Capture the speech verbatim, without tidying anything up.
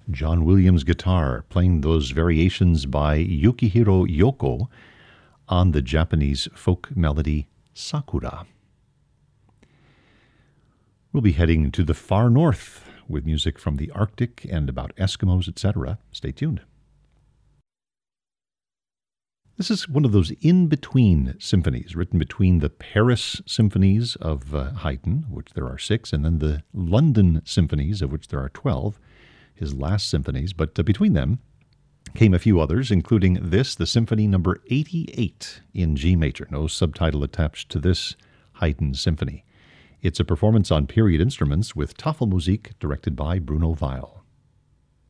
John Williams guitar playing those variations by Yukihiro Yoko on the Japanese folk melody Sakura. We'll be heading to the far north with music from the Arctic and about Eskimos, et cetera. Stay tuned. This is one of those in-between symphonies, written between the Paris symphonies of uh, Haydn, which there are six, and then the London symphonies, of which there are twelve, his last symphonies. But uh, between them came a few others, including this, the Symphony Number eighty-eight in G major. No subtitle attached to this Haydn symphony. It's a performance on period instruments with Tafelmusik directed by Bruno Weil.